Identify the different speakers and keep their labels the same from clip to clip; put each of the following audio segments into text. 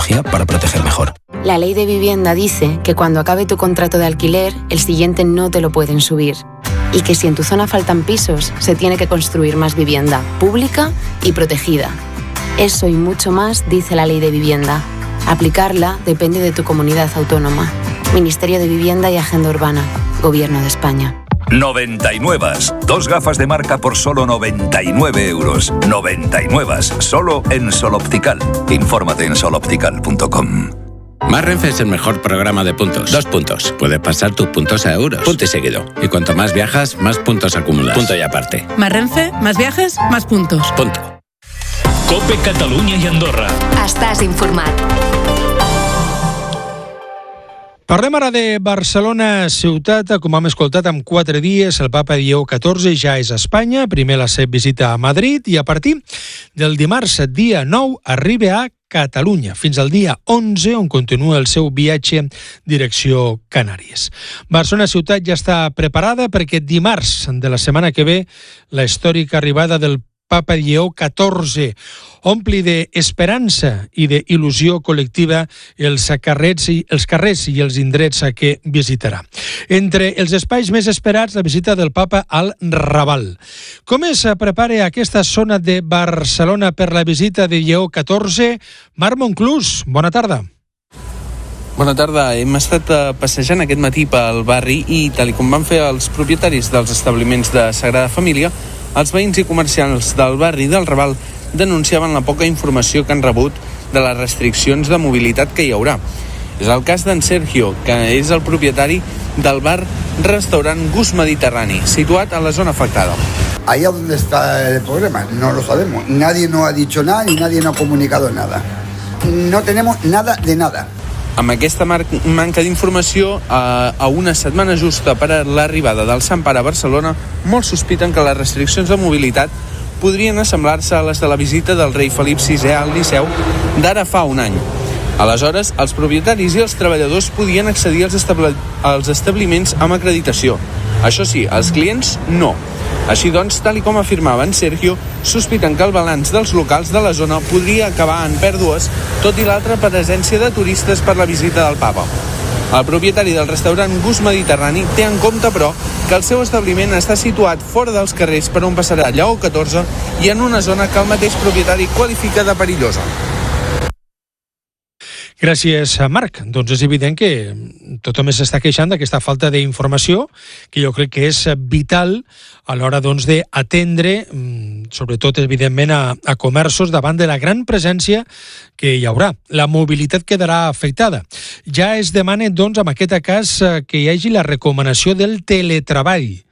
Speaker 1: tecnología para proteger mejor.
Speaker 2: La ley de vivienda dice que cuando acabe tu contrato de alquiler, el siguiente no te lo pueden subir. Y que si en tu zona faltan pisos, se tiene que construir más vivienda, pública y protegida. Eso y mucho más dice la ley de vivienda. Aplicarla depende de tu comunidad autónoma. Ministerio de Vivienda y Agenda Urbana. Gobierno de España.
Speaker 3: 99. 2 gafas de marca por solo 99 euros. 99. Solo en Sol Optical. Infórmate en soloptical.com.
Speaker 4: Más Renfe es el mejor programa de puntos. 2 puntos. Puedes pasar tus puntos a euros. Punto y seguido. Y cuanto más viajas, más puntos acumulas. Punto y aparte.
Speaker 5: Más Renfe, más viajes, más puntos.
Speaker 4: Punto.
Speaker 6: COPE Catalunya i Andorra.
Speaker 7: Estàs informat.
Speaker 8: Parlem ara de Barcelona ciutat. Com hem escoltat, en 4 dies el papa Lleó XIV ja és a Espanya. Primer la seva visita a Madrid i a partir del dimarts dia 9 arriba a Catalunya, fins al dia 11, on continua el seu viatge direcció Canàries. Barcelona ciutat ja està preparada perquè dimarts de la setmana que ve la històrica arribada del Papa Lleó XIV ompli d'esperança i d'il·lusió col·lectiva els carrers i els indrets que visitarà. Entre els espais més esperats, la visita del Papa al Raval. Com es prepara aquesta zona de Barcelona per la visita de Lleó XIV? Marc Monclús, bona tarda.
Speaker 9: Bona tarda. Hem estat passejant aquest matí pel barri i, tal com van fer els propietaris dels establiments de Sagrada Família, els veïns i comerciants del barri del Raval denunciaven la poca informació que han rebut de les restriccions de mobilitat que hi haurà. És el cas d'en Sergio, que és el propietari del bar-restaurant Gust Mediterrani, situat a la zona afectada.
Speaker 10: Ahí es donde está el problema, no lo sabemos. Nadie nos ha dicho nada y nadie nos ha comunicado nada. No tenemos nada de nada.
Speaker 9: Amb aquesta manca d'informació, a una setmana justa per a l'arribada del Sant Pare a Barcelona, molts sospiten que les restriccions de mobilitat podrien assemblar-se a les de la visita del rei Felip VI al Liceu d'ara fa un any. Aleshores, els propietaris i els treballadors podien accedir als establiments amb acreditació. Això sí, els clients no. Així doncs, tal com afirmava en Sergio, sospiten que el balanç dels locals de la zona podria acabar en pèrdues, tot i l'altra presència de turistes per la visita del Papa. El propietari del restaurant Gust Mediterrani té en compte, però, que el seu establiment està situat fora dels carrers per on passarà Lleó XIV i en una zona que el mateix propietari qualifica de perillosa.
Speaker 8: Gràcies, Marc. Doncs és evident que tothom s'està queixant d'aquesta falta d'informació, que jo crec que és vital a l'hora d'atendre, sobretot, evidentment, a comerços davant de la gran presència que hi haurà. La mobilitat quedarà afectada. Ja es demana, doncs, en aquest cas, que hi hagi la recomanació del teletreball,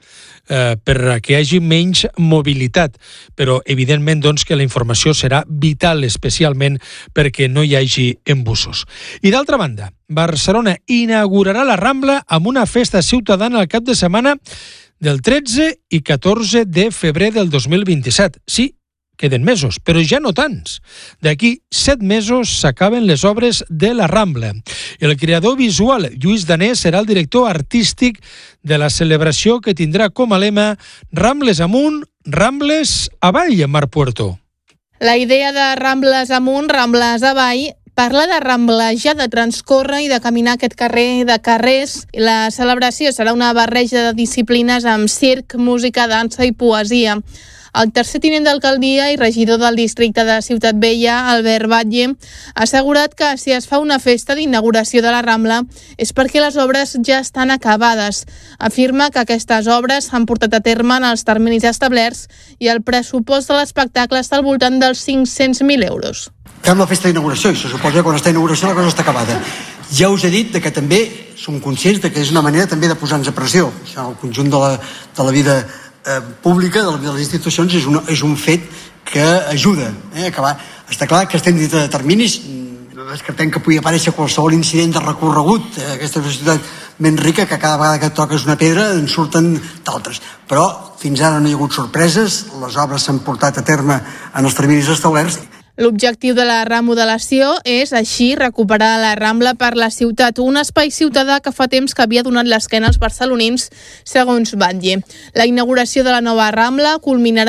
Speaker 8: per que hi hagi menys mobilitat, però evidentment doncs, que la informació serà vital, especialment perquè no hi hagi embussos. I d'altra banda, Barcelona inaugurarà la Rambla amb una festa ciutadana al cap de setmana del 13 i 14 de febrer del 2027. Sí, queden mesos, però ja no tants. D'aquí 7 mesos s'acaben les obres de la Rambla. El creador visual, Lluís Danés, serà el director artístic de la celebració que tindrà com a lema Rambles amunt, Rambles avall, Marc Puerto.
Speaker 11: La idea de Rambles amunt, Rambles avall parla de ramblejar, de transcórrer i de caminar aquest carrer de carrers. La celebració serà una barreja de disciplines amb circ, música, dansa i poesia. El tercer tinent d'alcaldia i regidor del districte de Ciutat Vella, Albert Batlle, ha assegurat que si es fa una festa d'inauguració de la Rambla és perquè les obres ja estan acabades. Afirma que aquestes obres s'han portat a terme en els terminis establerts i el pressupost de l'espectacle està al voltant dels 500.000 euros.
Speaker 12: Fem la festa d'inauguració i se suposa que quan està inauguració la cosa està acabada. Ja us he dit que també som conscients que és una manera també de posar-nos a pressió. El conjunt de la vida pública, de les institucions, és un fet que ajuda a acabar. Està clar que estem dins de terminis, descartem que pugui aparèixer qualsevol incident de recorregut. Aquesta és una ciutat ben rica que cada vegada que toques una pedra en surten d'altres. Però fins ara no hi ha hagut sorpreses, les obres s'han portat a terme en els terminis establerts.
Speaker 11: L'objectiu de la remodelació és, així, recuperar la Rambla per la ciutat, un espai ciutadà que fa temps que havia donat l'esquena als barcelonins, segons Batlle. La inauguració de la nova Rambla culminarà